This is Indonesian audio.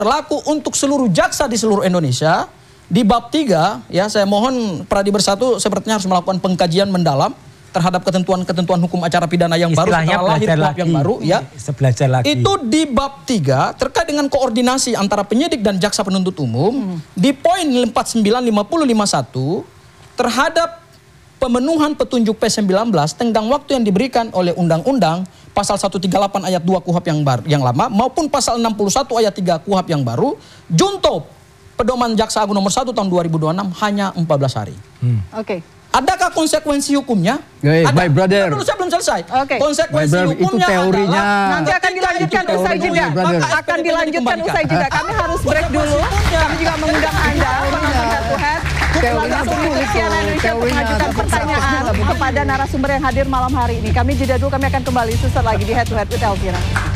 berlaku untuk seluruh jaksa di seluruh Indonesia. Di bab 3, ya saya mohon Pradi Bersatu sepertinya harus melakukan pengkajian mendalam terhadap ketentuan-ketentuan hukum acara pidana yang baru setelah lahir kuhap yang baru, ya. Itu di bab 3 terkait dengan koordinasi antara penyidik dan jaksa penuntut umum di poin 49, 50, 51 terhadap pemenuhan petunjuk P19 tenggang waktu yang diberikan oleh undang-undang pasal 138 ayat 2 kuhap yang lama maupun pasal 61 ayat 3 kuhap yang baru, junto pedoman Jaksa Agung nomor 1 tahun 2026 hanya 14 hari. Oke. Adakah konsekuensi hukumnya? Ada. My brother. Dulu saya belum selesai. Oke. Konsekuensi hukumnya itu teorinya. Nanti akan dilanjutkan usai jeda. Akan dilanjutkan usai jeda. Kami harus break dulu. Kami juga mengundang Anda penonton Head to Head langsung ikut CNN Indonesia untuk mengajukan pertanyaan kepada narasumber yang hadir malam hari ini. Kami jeda dulu, kami akan kembali sesaat lagi di Head to Head with Elvira.